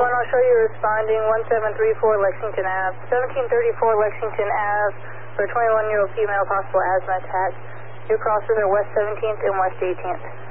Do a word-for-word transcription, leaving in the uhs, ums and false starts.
One, I'll show you responding one seven three four Lexington Ave, seventeen thirty-four Lexington Ave for a twenty-one-year-old female possible asthma attack. New crosses are West seventeenth and West eighteenth.